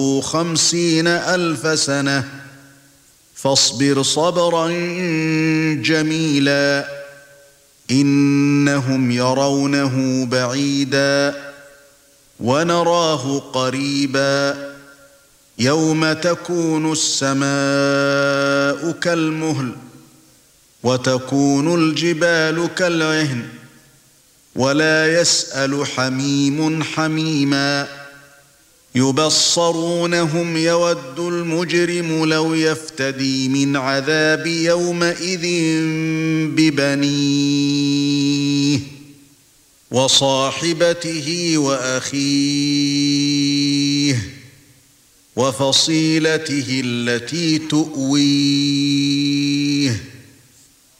50,000 سنة فاصبر صبرا جميلا إنهم يرونه بعيدا ونراه قريبا يوم تكون السماء كالمهل وتكون الجبال كالعهن ولا يسأل حميم حميما يبصرونهم يود المجرم لو يفتدي من عذاب يومئذ ببنيه وصاحبته وأخيه وفصيلته التي تؤويه